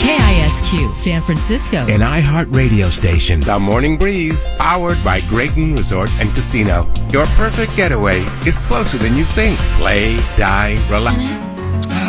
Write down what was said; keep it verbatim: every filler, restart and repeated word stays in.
K I S Q, San Francisco. An iHeart radio station. The Morning Breeze, powered by Grayton Resort and Casino. Your perfect getaway is closer than you think. Play, dine, relax.